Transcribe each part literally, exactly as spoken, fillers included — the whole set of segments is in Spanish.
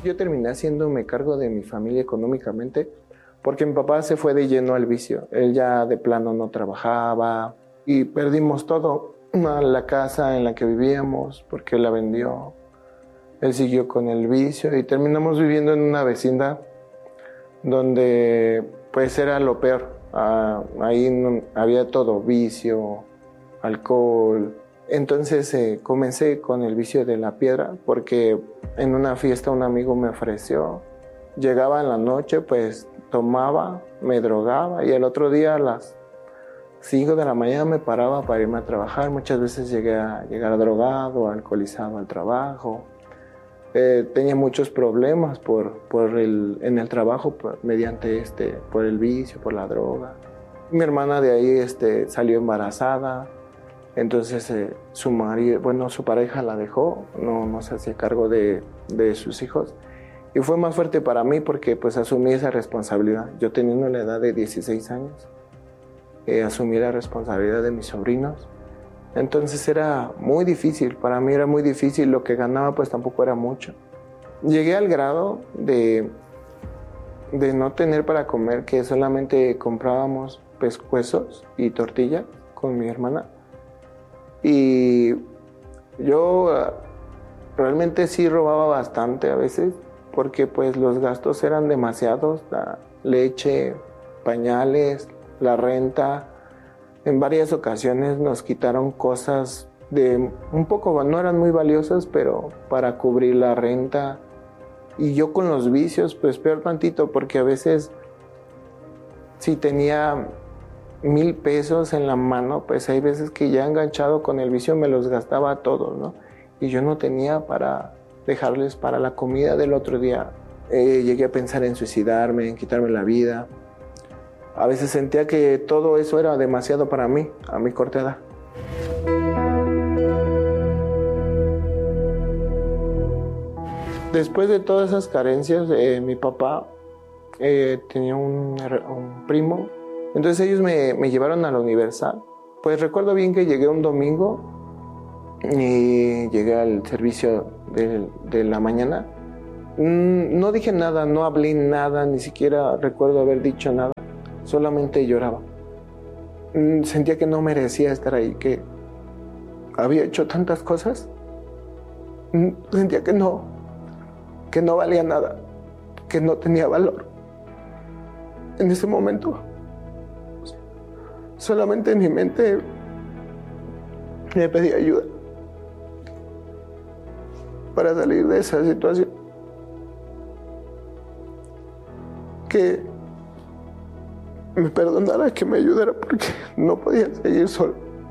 Yo terminé haciéndome cargo de mi familia económicamente porque mi papá se fue de lleno al vicio. Él ya de plano no trabajaba y perdimos todo. La casa en la que vivíamos porque la vendió. Él siguió con el vicio y terminamos viviendo en una vecindad donde pues era lo peor. Ah, ahí no, había todo, vicio, alcohol. Entonces eh, comencé con el vicio de la piedra porque en una fiesta un amigo me ofreció. Llegaba en la noche, pues tomaba, me drogaba y el otro día a las cinco de la mañana me paraba para irme a trabajar. Muchas veces llegué a llegar drogado, alcoholizado al trabajo. Eh, tenía muchos problemas por, por el, en el trabajo por, mediante este, por el vicio, por la droga. Mi hermana de ahí este, salió embarazada, entonces eh, su marido, bueno, su pareja la dejó, no, no se hacía cargo de, de sus hijos. Y fue más fuerte para mí porque pues asumí esa responsabilidad. Yo teniendo la edad de dieciséis años, eh, asumí la responsabilidad de mis sobrinos. Entonces era muy difícil, para mí era muy difícil, lo que ganaba pues tampoco era mucho. Llegué al grado de, de no tener para comer, que solamente comprábamos pescuezos y tortilla con mi hermana. Y yo realmente sí robaba bastante a veces, porque pues los gastos eran demasiados, la leche, pañales, la renta. En varias ocasiones nos quitaron cosas de un poco, no eran muy valiosas, pero para cubrir la renta. Y yo con los vicios, pues peor tantito, porque a veces si tenía mil pesos en la mano, pues hay veces que ya enganchado con el vicio me los gastaba todos, ¿no? Y yo no tenía para dejarles para la comida del otro día. Eh, llegué a pensar en suicidarme, en quitarme la vida. A veces sentía que todo eso era demasiado para mí, a mi corta edad. Después de todas esas carencias, eh, mi papá eh, tenía un, un primo. Entonces ellos me, me llevaron a la Universal. Pues recuerdo bien que llegué un domingo y llegué al servicio de, de la mañana. No dije nada, no hablé nada, ni siquiera recuerdo haber dicho nada. Solamente lloraba. Sentía que no merecía estar ahí, que había hecho tantas cosas. Sentía que no, que no valía nada, que no tenía valor. En ese momento, solamente en mi mente le pedí ayuda para salir de esa situación. Que me perdonara, que me ayudara porque no podía seguir solo.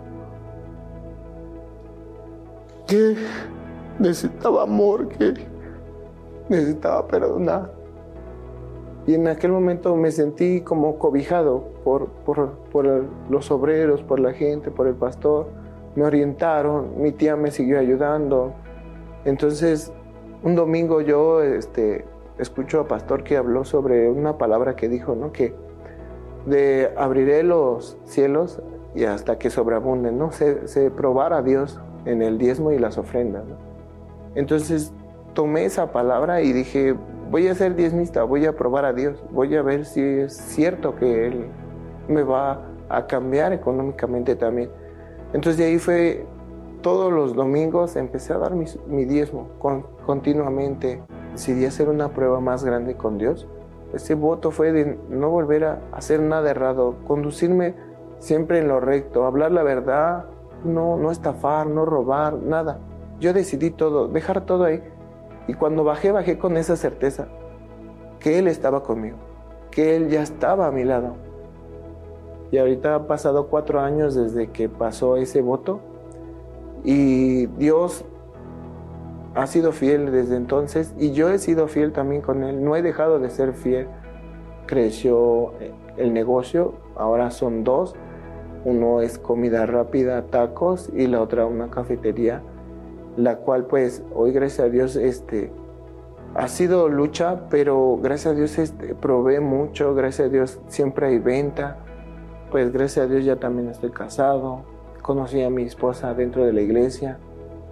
Que necesitaba amor, que necesitaba perdonar. Y en aquel momento me sentí como cobijado por, por, por los obreros, por la gente, por el pastor. Me orientaron, mi tía me siguió ayudando. Entonces, un domingo yo este, escucho a pastor que habló sobre una palabra que dijo, ¿no? Que de abriré los cielos y hasta que sobreabunden, ¿no? Se, se probara a Dios en el diezmo y las ofrendas, ¿no? Entonces tomé esa palabra y dije, voy a ser diezmista, voy a probar a Dios, voy a ver si es cierto que Él me va a cambiar económicamente también. Entonces de ahí fue, todos los domingos empecé a dar mi, mi diezmo con, continuamente. Decidí hacer una prueba más grande con Dios. Ese voto fue de no volver a hacer nada errado, conducirme siempre en lo recto, hablar la verdad, no, no estafar, no robar, nada. Yo decidí todo, dejar todo ahí. Y cuando bajé, bajé con esa certeza que Él estaba conmigo, que Él ya estaba a mi lado. Y ahorita ha pasado cuatro años desde que pasó ese voto y Dios ha sido fiel desde entonces y yo he sido fiel también con Él. No he dejado de ser fiel. Creció el negocio, ahora son dos. Uno es comida rápida, tacos, y la otra una cafetería, la cual pues hoy gracias a Dios este, ha sido lucha, pero gracias a Dios este, provee mucho, gracias a Dios siempre hay venta. Pues gracias a Dios ya también estoy casado, conocí a mi esposa dentro de la iglesia.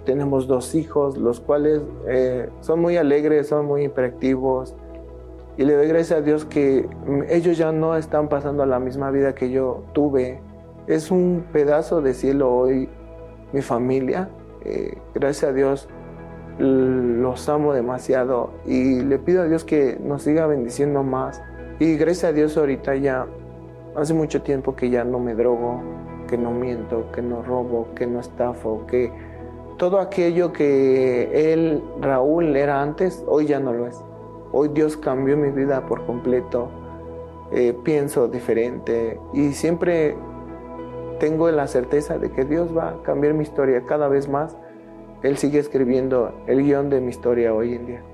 tenemos dos hijos, los cuales eh, son muy alegres, son muy hiperactivos. Y le doy gracias a Dios que ellos ya no están pasando la misma vida que yo tuve. Es un pedazo de cielo hoy mi familia. Eh, gracias a Dios los amo demasiado y le pido a Dios que nos siga bendiciendo más. Y gracias a Dios ahorita ya hace mucho tiempo que ya no me drogo, que no miento, que no robo, que no estafo, que todo aquello que él, Raúl, era antes, hoy ya no lo es. Hoy Dios cambió mi vida por completo, eh, pienso diferente y siempre tengo la certeza de que Dios va a cambiar mi historia cada vez más. Él sigue escribiendo el guión de mi historia hoy en día.